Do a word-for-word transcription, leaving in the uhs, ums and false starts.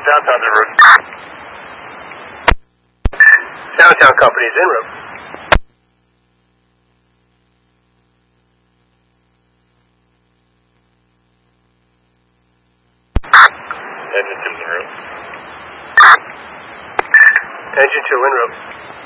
Downtown's en route. Downtown company's en route. Engine two's en route. Engine two en route.